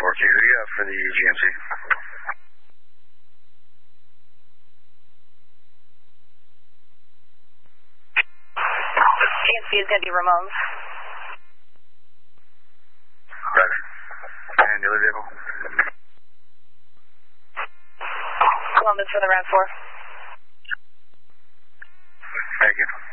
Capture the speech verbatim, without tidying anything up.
four Q. Who do you have for the G M C? G M C is going to be Ramones. Roger. And the other vehicle? Columbus for the RAV four. Thank you.